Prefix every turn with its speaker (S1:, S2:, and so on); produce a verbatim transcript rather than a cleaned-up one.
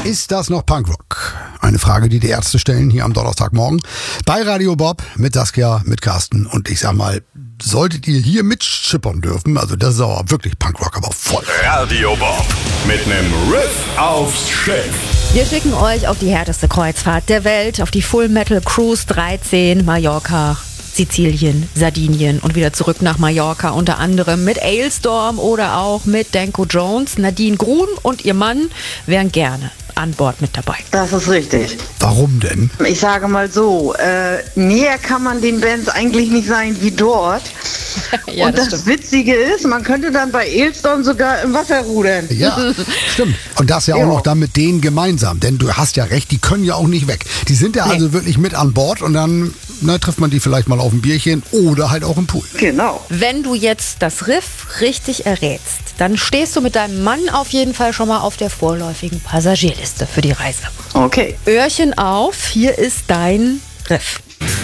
S1: Ist das noch Punkrock? Eine Frage, die die Ärzte stellen hier am Donnerstagmorgen bei Radio Bob mit Saskia, mit Carsten. Und ich sag mal, solltet ihr hier mitschippern dürfen, also das ist auch wirklich Punkrock, aber voll.
S2: Radio Bob mit nem Riff aufs Schiff.
S3: Wir schicken euch auf die härteste Kreuzfahrt der Welt, auf die Full Metal Cruise dreizehn, Mallorca, Sizilien, Sardinien und wieder zurück nach Mallorca, unter anderem mit Alestorm oder auch mit Danko Jones. Nadine Grun und ihr Mann wären gerne an Bord mit dabei.
S4: Das ist richtig.
S1: Warum denn?
S4: Ich sage mal so, äh, näher kann man den Bands eigentlich nicht sein wie dort.
S3: Ja,
S4: und
S3: das
S4: das,
S3: stimmt.
S4: Witzige ist, man könnte dann bei Alestorm sogar im Wasser rudern.
S1: Ja, stimmt. Und das ja auch
S4: Ja.
S1: noch dann mit denen gemeinsam. Denn du hast ja recht, die können ja auch nicht weg. Die sind ja
S4: Nee.
S1: also wirklich mit an Bord und dann na, trifft man die vielleicht mal auf ein Bierchen oder halt auch im Pool.
S4: Genau.
S3: Wenn du jetzt das Riff richtig errätst, dann stehst du mit deinem Mann auf jeden Fall schon mal auf der vorläufigen Passagierliste für die Reise.
S4: Okay.
S3: Öhrchen auf, hier ist dein Riff.